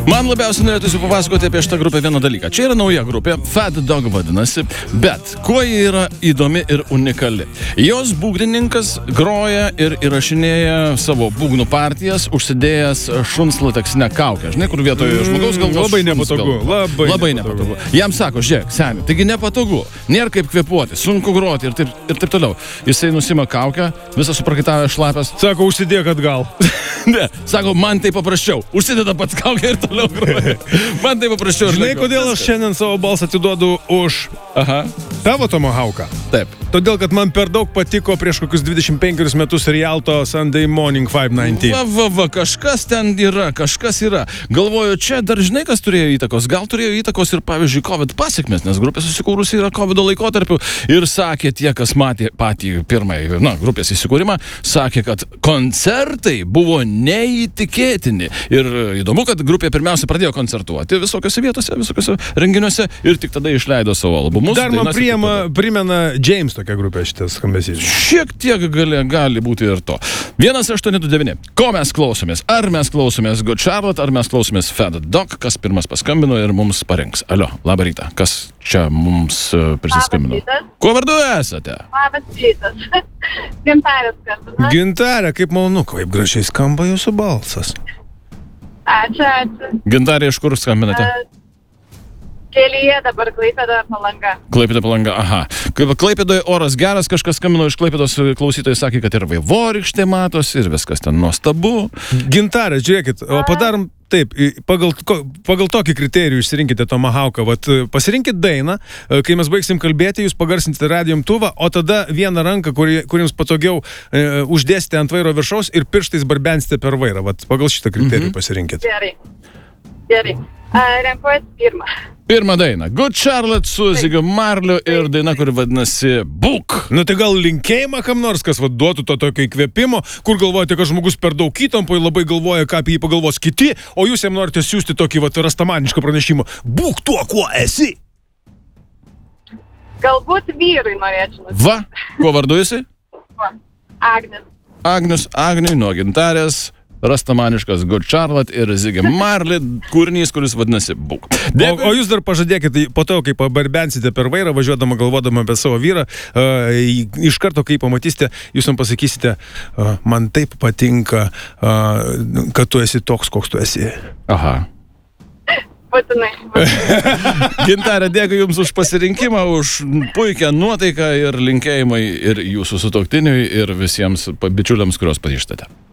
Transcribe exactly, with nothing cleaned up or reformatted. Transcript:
Man labiausiai norėtųsi papasakoti apie šitą grupę vieną dalyką. Čia yra nauja grupė, Fat Dog vadinasi, bet kuo ji yra įdomi ir unikali. Jos būgnininkas groja ir įrašinėja savo būgnų partijas, užsidėjęs šuns lateksinę kaukę. Žinai, kur vietoje žmogaus galvos labai nepatogu, labai, labai nepatogu. nepatogu. Jam sako, žiūrėk, seni, taigi nepatogu, nėra kaip kvėpuoti, sunku groti ir taip, ir taip toliau. Jisai nusima kaukę, visą suprakaitavęs šlapės. Sako, užsidėk atgal. Ne, sako, man tai paprasčiau. Užsideda pats kaukę ir toliau groja. Man tai paprasčiau. Žinai, kodėl aš šiandien savo balsą atiduodu už Aha. tavo tomahawką? Taip. Todėl, kad man per daug patiko prieš kokius dvidešimt penkerius metus Rialto Sunday Morning five ninety. Va, va, va, kažkas ten yra, kažkas yra. Galvoju, čia dar žinai, kas turėjo įtakos. Gal turėjo įtakos ir, pavyzdžiui, COVID pasiekmes, nes grupė susikūrusi yra COVID laikotarpiu. Ir sakė tie, kas matė patį pirmąjį, na, grupės įsikūrimą, sakė, kad koncertai buvo neįtikėtini. Ir įdomu, kad grupė pirmiausia pradėjo koncertuoti visokiose vietose, visokiose renginiuose ir tik tada išleido savo albumus. Dar man priema, primena James tokia grupė šitas skambesys. Šiek tiek gali, gali būti ir to. vienas aštuoni du devyni. Ko mes klausomės? Ar mes klausomės Good Charlotte, ar mes klausomės Fat Dog? Kas pirmas paskambino ir mums parinks? Alio, labą rytą. Kas čia mums uh, prisiskambino? Kuo vardu esate? Labas rytas. Gintarė skambina. Gintarė, kaip malonu, kaip gražiai skamba jūsų balsas. Ačiū, ačiū. Gintarė, iš kur skambinate? Uh, Kelyje dabar Klaipėda Palanga. Klaipėda Palanga, aha. Kaip Klaipėdoje oras geras, kažkas skambino iš Klaipėdos klausytojai, sakė, kad ir vaivorykštė matosi ir viskas ten nuostabu. Gintarė, žiūrėkit, o padarom taip, pagal, pagal tokį kriterijų išsirinkite tomahawką. Vat, pasirinkit dainą, kai mes baigsim kalbėti, jūs pagarsintite radijo imtuvą, o tada vieną ranką, kuri, kur jums patogiau e, uždėsite ant vairo viršaus ir pirštais barbensite per vairą. Vat, pagal šitą kriterijų mhm. pasirinkit. Gerai. Gerai. Renkuojas pirmą. Pirmą dainą. Good Charlotte su Zigiu Marliu ir daina, kuri vadinasi Būk. Nu tai gal linkėjimą kam nors, kas vad duotų to tokio įkvėpimo, kur galvojate, kad žmogus per daug įtampoje labai galvoja, ką apie jį pagalvos kiti, o jūs jam norite siūsti tokį vat rastamanišką pranešimą. Būk tuo, kuo esi. Galbūt vyrui norėčiau. Va, kuo vardu esi? Agnes. Agnius, Agniui nuo Gintarės. Rastamaniškas Good Charlotte ir Ziggy Marley kūrinys, kuris vadinasi Būk. O, o jūs dar pažadėkite, po to, kai pabarbensite per vairą, važiuodama, galvodama apie savo vyrą, uh, iš karto, kai pamatysite, jūs jam pasakysite, uh, man taip patinka, uh, kad tu esi toks, koks tu esi. Aha. Būtinai. Gintarė, dėkui Jums už pasirinkimą, už puikią nuotaiką ir linkėjimai ir Jūsų sutuoktiniui ir visiems bičiuliams, kuriuos pažįstate.